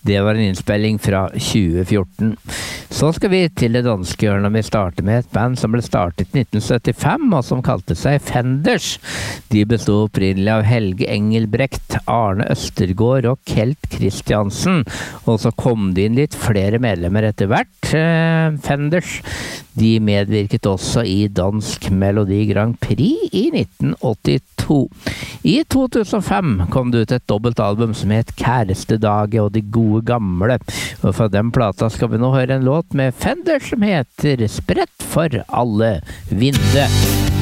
Det var en innspilling fra 2014. Så skal vi til det danske hjørnet. Vi starter med et band som ble startet i 1975, og som kalte seg Fenders. De bestod opprinnelig av Helge Engelbrekt, Arne Østergaard og Kelt Christiansen. Og så kom det inn litt flere medlemmer etter hvert. Fenders, de medvirket også i Dansk Melodi Grand Prix i 1982. I 2005 kom det ut et dobbeltalbum som het Kærestedaget og de gode gamle. Og fra den plata skal vi nå høre en låt med Fenders som heter Spredt for alle vinde.